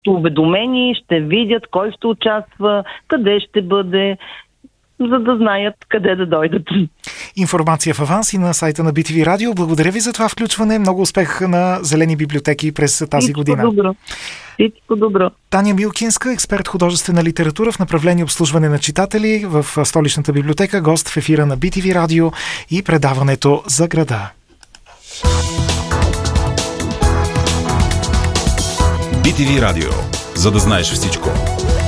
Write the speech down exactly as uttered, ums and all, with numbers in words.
уведомени, ще видят кой ще участва, къде ще бъде, за да знаят къде да дойдат. Информация в аванс и на сайта на би ти ви Радио. Благодаря ви за това включване. Много успех на Зелени библиотеки през тази Всичко година. Добро. Всичко добро. Таня Милкинска, експерт художествена литература в направление обслужване на читатели в Столичната библиотека, гост в ефира на би ти ви Радио и предаването за града. би ти ви Радио. За да знаеш всичко.